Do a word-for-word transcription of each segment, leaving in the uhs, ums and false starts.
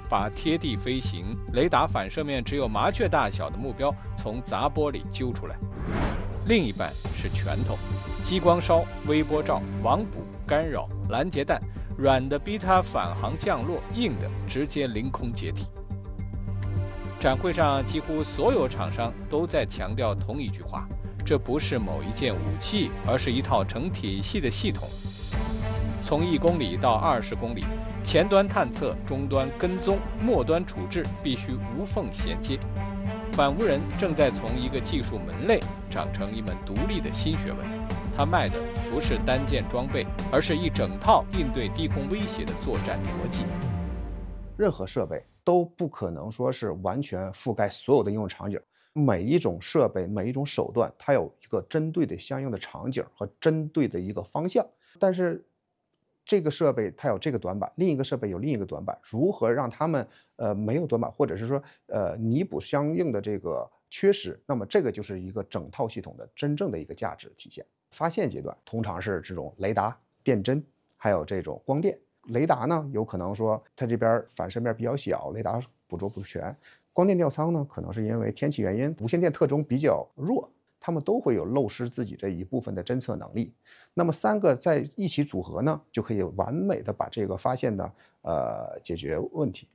把贴地飞行、雷达反射面只有麻雀大小的目标从杂波里揪出来。另一半是拳头，激光烧、微波照、网捕、干扰、拦截弹，软的逼它返航降落，硬的直接凌空解体。展会上几乎所有厂商都在强调同一句话：这不是某一件武器，而是一套成体系的系统。从一公里到二十公里，前端探测、终端跟踪、末端处置必须无缝衔接。反无人正在从一个技术门类长成一门独立的新学问，它卖的不是单件装备，而是一整套应对低空威胁的作战逻辑。 任何设备都不可能说是完全覆盖所有的应用场景，每一种设备、每一种手段，它有一个针对的相应的场景和针对的一个方向。但是这个设备它有这个短板，另一个设备有另一个短板，如何让他们呃没有短板，或者是说呃弥补相应的这个缺失，那么这个就是一个整套系统的真正的一个价值体现。发现阶段通常是这种雷达、电针，还有这种光电。雷达呢，有可能说它这边反射面比较小，雷达捕捉不全。光电吊舱呢，可能是因为天气原因，无线电特征比较弱，它们都会有漏失自己这一部分的侦测能力。那么三个在一起组合呢，就可以完美的把这个发现呢，呃，解决问题。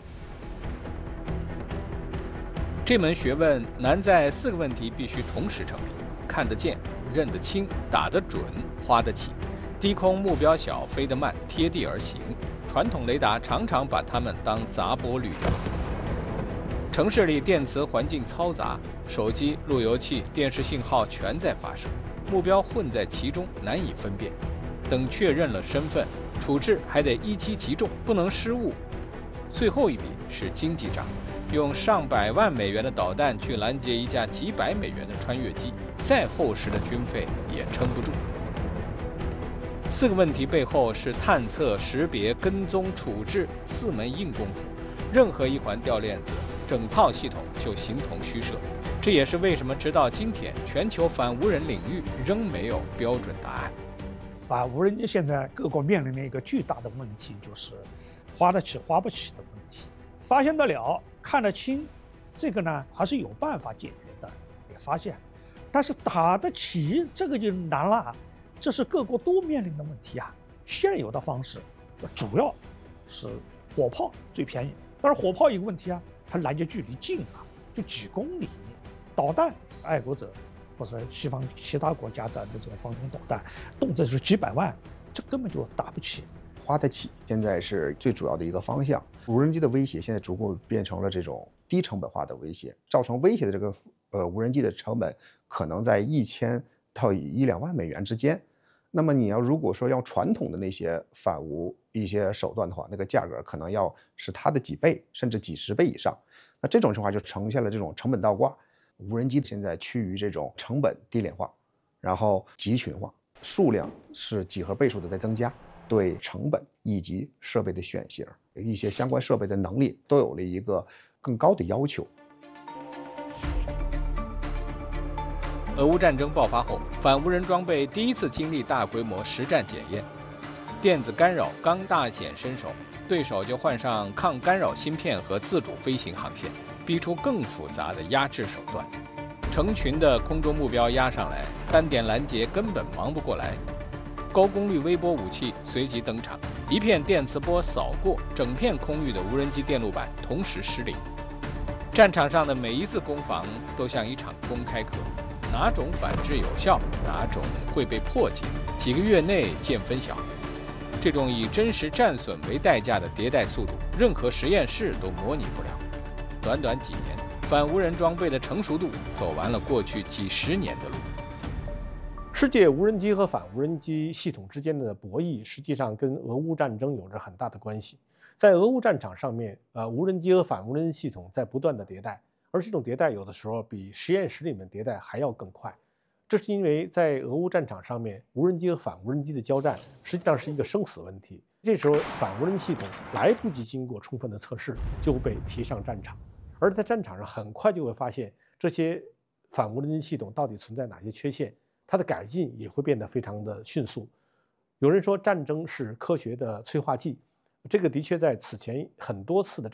这门学问难在四个问题必须同时成立：看得见、认得清、打得准、花得起。低空目标小，飞得慢，贴地而行。传统雷达常常把它们当杂波滤掉。城市里电磁环境嘈杂，手机、路由器、电视信号全在发射，目标混在其中，难以分辨。等确认了身份，处置还得一击即中，不能失误。最后一笔是经济账，用上百万美元的导弹去拦截一架几百美元的穿越机，再厚实的军费也撑不住。四个问题背后是探测、识别、跟踪、处置四门硬功夫，任何一环掉链子，整套系统就形同虚设。这也是为什么直到今天，全球反无人领域仍没有标准答案。 反无人机现在各国面临的一个巨大的问题就是花得起花不起的问题。发现得了、看得清，这个呢还是有办法解决的，也发现，但是打得起这个就难了。这是各国都面临的问题啊！现有的方式，主要是火炮最便宜，但是火炮一个问题啊，它拦截距离近啊，就几公里。导弹，爱国者或者西方其他国家的那种防空导弹，动辄是几百万，这根本就打不起。 花得起现在是最主要的一个方向。无人机的威胁现在逐步变成了这种低成本化的威胁，造成威胁的这个呃无人机的成本可能在一千到一两万美元之间。那么你要如果说要传统的那些反无一些手段的话，那个价格可能要是它的几倍甚至几十倍以上。那这种情况就呈现了这种成本倒挂。无人机现在趋于这种成本低廉化，然后集群化，数量是几何倍数的在增加，对成本以及设备的选型、一些相关设备的能力都有了一个更高的要求。 俄乌战争爆发后，反无人装备第一次经历大规模实战检验。电子干扰刚大显身手，对手就换上抗干扰芯片和自主飞行航线，逼出更复杂的压制手段。成群的空中目标压上来，单点拦截根本忙不过来。高功率微波武器随即登场，一片电磁波扫过，整片空域的无人机电路板同时失灵。战场上的每一次攻防都像一场公开课。哪种反制有效，哪种会被破解，几个月内见分晓。这种以真实战损为代价的迭代速度，任何实验室都模拟不了。短短几年，反无人装备的成熟度走完了过去几十年的路。 世界无人机和反无人机系统之间的博弈，实际上跟俄乌战争有着很大的关系。在俄乌战场上面，呃，无人机和反无人机系统在不断的迭代。而这种迭代有的时候比实验室里面迭代还要更快，这是因为在俄乌战场上面，无人机和反无人机的交战实际上是一个生死问题。这时候反无人系统来不及经过充分的测试就被提上战场，而在战场上很快就会发现这些反无人机系统到底存在哪些缺陷，它的改进也会变得非常的迅速。有人说战争是科学的催化剂，这个的确在此前很多次的